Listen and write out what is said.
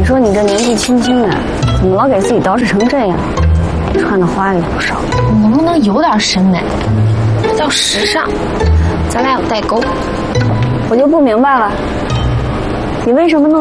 你说你这年纪轻轻的，怎么老给自己捯饬成这样？穿的花里胡哨， 能不能有点审美？这叫时尚，咱俩有代沟。 我就不明白了，你为什么弄